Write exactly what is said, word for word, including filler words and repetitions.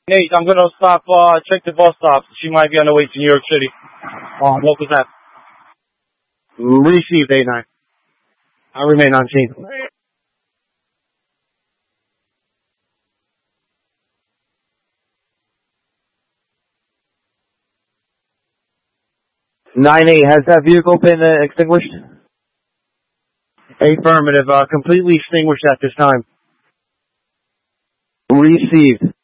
Nate, I'm gonna stop, uh, check the bus stop. She might be on the way to New York City. Uh, what was that? Received, eight nine. I remain on scene. nine eight, has that vehicle been uh, extinguished? Affirmative, uh, completely extinguished at this time. Received.